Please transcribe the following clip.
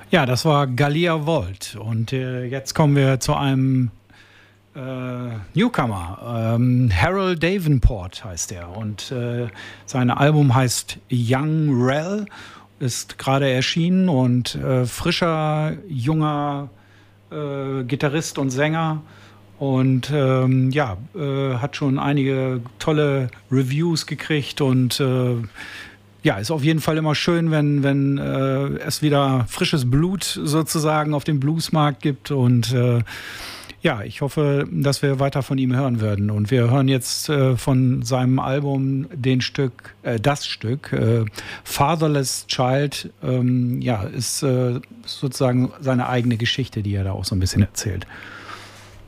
Ja, das war Galia Volt. Und jetzt kommen wir zu einem Newcomer. Harold Davenport heißt er. Und sein Album heißt Young Rel, ist gerade erschienen und frischer, junger Gitarrist und Sänger. Und hat schon einige tolle Reviews gekriegt und ja, ist auf jeden Fall immer schön, wenn es wieder frisches Blut sozusagen auf dem Bluesmarkt gibt. Und ja, ich hoffe, dass wir weiter von ihm hören werden. Und wir hören jetzt von seinem Album das Stück Fatherless Child. Ja, ist sozusagen seine eigene Geschichte, die er da auch so ein bisschen erzählt.